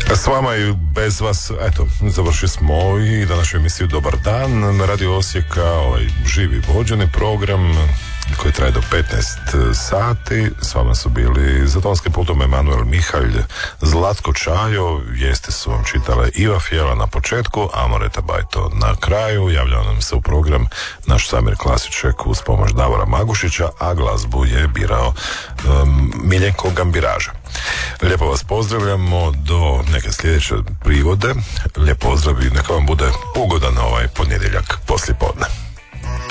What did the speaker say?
S vama i bez vas, eto, završili smo i današnju emisiju Dobar dan na Radio Osijeka, živi vođeni program koji traje do 15 sati. S vama su bili za tonskim pultom Emanuel Mihalj, Zlatko Čajo, vijesti su vam čitale Iva Fjela na početku, a Moreta Bajto na kraju. Javljao nam se u program naš Samir Klasiček uz pomoć Davora Magušića, a glazbu je birao Miljenko Gambiraža. Lijepo vas pozdravljamo do neke sljedeće prigode. Lijep pozdrav i neka vam bude ugodan ponedjeljak poslijepodne.